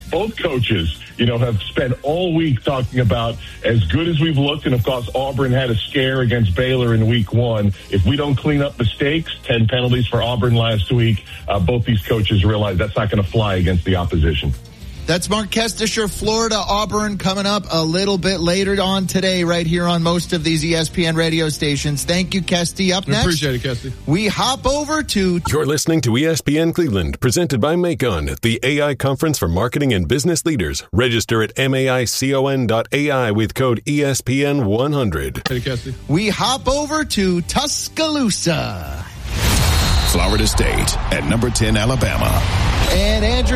both coaches, have spent all week talking about as good as we've looked, and of course Auburn had a scare against Baylor in week 1. If we don't clean up mistakes, 10 penalties for Auburn last week, both these coaches realize that's not going to fly against the opposition. That's Mark Kestisher, Florida, Auburn, coming up a little bit later on today right here on most of these ESPN radio stations. Thank you, Kesty. Up next, appreciate it, Kesty. We hop over to... You're listening to ESPN Cleveland, presented by Macon, the AI conference for marketing and business leaders. Register at maicon.ai with code ESPN100. Hey, Kesty. We hop over to Tuscaloosa. Florida State at number 10, Alabama. And Andrew